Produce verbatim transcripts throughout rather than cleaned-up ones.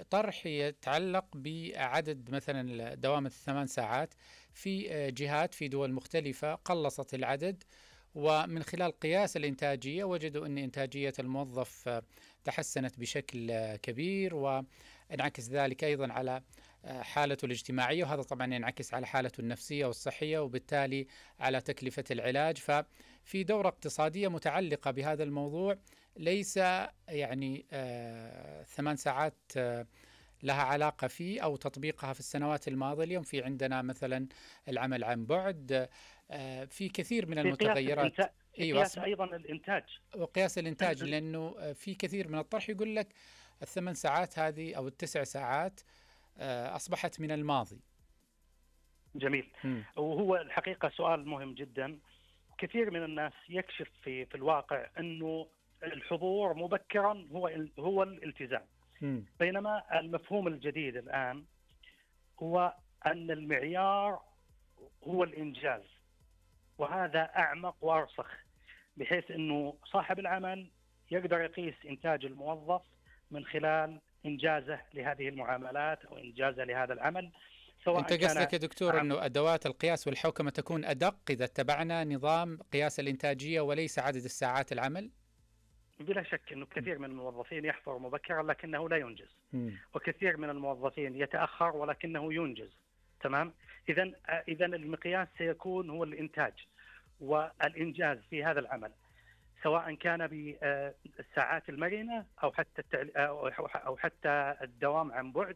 طرح يتعلق بعدد مثلا دوام الثمان ساعات في جهات في دول مختلفة قلصت العدد، ومن خلال قياس الإنتاجية وجدوا أن إنتاجية الموظف تحسنت بشكل كبير، وانعكس ذلك أيضا على حالته الاجتماعية، وهذا طبعا ينعكس على حالته النفسية والصحية وبالتالي على تكلفة العلاج. ففي دورة اقتصادية متعلقة بهذا الموضوع، ليس يعني آه ثمان ساعات آه لها علاقة فيه أو تطبيقها في السنوات الماضية. اليوم في عندنا مثلا العمل عن بعد، آه في كثير من في قياس المتغيرات. الإنتاج، في أيوة، قياس أيضا الإنتاج وقياس الإنتاج، لأنه في كثير من الطرح يقول لك الثمان ساعات هذه أو التسع ساعات أصبحت من الماضي. جميل. م. وهو الحقيقة سؤال مهم جدا. كثير من الناس يكشف في في الواقع أنه الحضور مبكرا هو هو الالتزام، م. بينما المفهوم الجديد الآن هو أن المعيار هو الإنجاز، وهذا أعمق وأرسخ، بحيث أنه صاحب العمل يقدر يقيس إنتاج الموظف من خلال إنجازه لهذه المعاملات أو إنجازه لهذا العمل. سواء أنت قصدك يا دكتور أنه أدوات القياس والحوكمة تكون أدق إذا اتبعنا نظام قياس الإنتاجية وليس عدد الساعات العمل؟ بلا شك أنه كثير من الموظفين يحضر مبكرا لكنه لا ينجز، م. وكثير من الموظفين يتأخر ولكنه ينجز. تمام. إذن إذن المقياس سيكون هو الإنتاج والإنجاز في هذا العمل، سواء كان بالساعات المرنة أو حتى التعل... أو حتى الدوام عن بعد،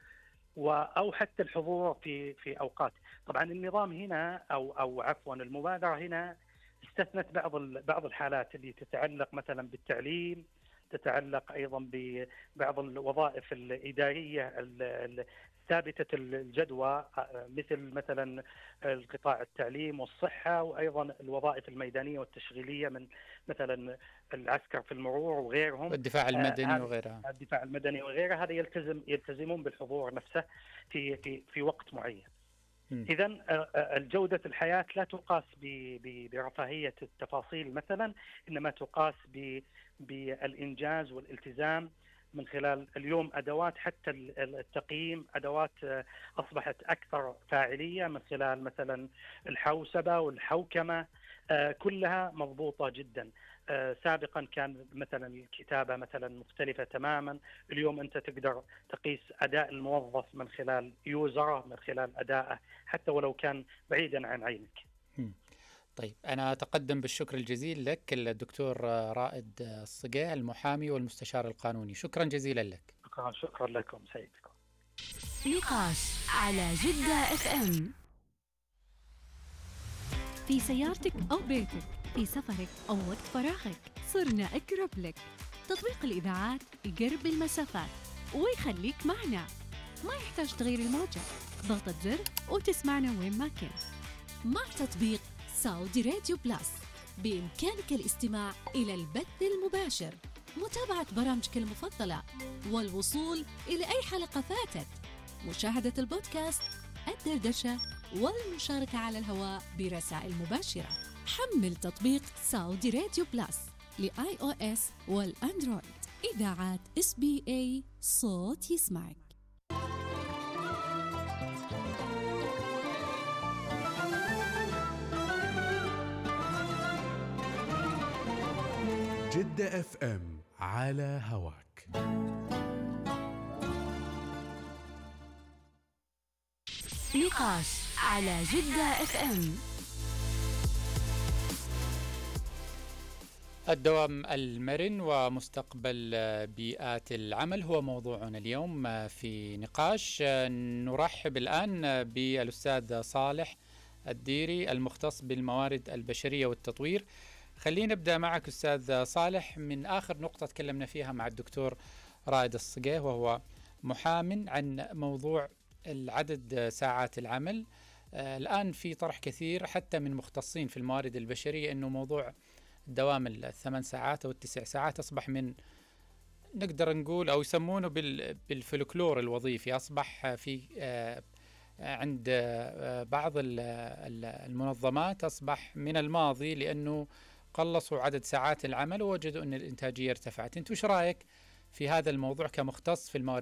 أو حتى الحضور في في أوقات. طبعا النظام هنا أو أو عفوا المبادرة هنا استثنت بعض بعض الحالات اللي تتعلق مثلا بالتعليم، تتعلق أيضا ببعض الوظائف الإدارية ثابتة الجدوى، مثل مثلا القطاع التعليم والصحة، وأيضا الوظائف الميدانية والتشغيلية من مثلا العسكر في المرور وغيرهم، الدفاع المدني وغيرها. الدفاع المدني وغيرها، هذا يلتزم يلتزمون بالحضور نفسه في في في وقت معين. إذن الجودة الحياة لا تقاس برفاهية التفاصيل مثلا، إنما تقاس بالإنجاز والالتزام من خلال اليوم أدوات حتى التقييم، أدوات أصبحت أكثر فاعلية من خلال مثلا الحوسبة والحوكمة، كلها مضبوطة جدا. سابقا كان مثلا الكتابة مثلا مختلفة تماما، اليوم أنت تقدر تقيس أداء الموظف من خلال يوزره، من خلال أدائه حتى ولو كان بعيدا عن عينك. طيب، أنا أتقدم بالشكر الجزيل لك الدكتور رائد الصقيه، المحامي والمستشار القانوني. شكرا جزيلا لك. شكرا, شكرا لكم سيدكم. نقاش على جدة اف ام. في سيارتك أو بيتك، في سفرك أو وقت فراغك، صرنا أقرب لك. تطبيق الإذاعات يقرب المسافات ويخليك معنا، ما يحتاج تغير الموجة، ضغطة زر وتسمعنا وين ما كنت. مع تطبيق سعودي راديو بلس بإمكانك الاستماع إلى البث المباشر، متابعة برامجك المفضلة، والوصول إلى أي حلقة فاتت، مشاهدة البودكاست، الدردشة، والمشاركة على الهواء برسائل مباشرة. حمل تطبيق سعودي راديو بلس لآي أو إس والأندرويد. إذاعات إس بي إيه، صوت يسمعك. جدة اف ام على هواك. نقاش على جدة اف ام. الدوام المرن ومستقبل بيئات العمل هو موضوعنا اليوم في نقاش. نرحب الآن بالأستاذ صالح الديري المختص بالموارد البشرية والتطوير. خلينا نبدأ معك أستاذ صالح من آخر نقطة تكلمنا فيها مع الدكتور رائد الصقيه، وهو محام عن موضوع العدد ساعات العمل. آه الآن في طرح كثير حتى من مختصين في الموارد البشرية أنه موضوع دوام الثمان ساعات أو التسع ساعات أصبح من، نقدر نقول أو يسمونه بالفلكلور الوظيفي، أصبح في آه عند آه بعض المنظمات أصبح من الماضي، لأنه قلصوا عدد ساعات العمل ووجدوا أن الإنتاجية ارتفعت. أنت وش رأيك في هذا الموضوع كمختص في الموارد